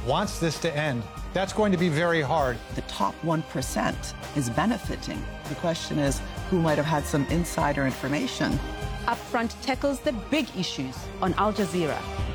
wants this to end. That's going to be very hard. The top 1% is benefiting. The question is, who might have had some insider information? Upfront tackles the big issues on Al Jazeera.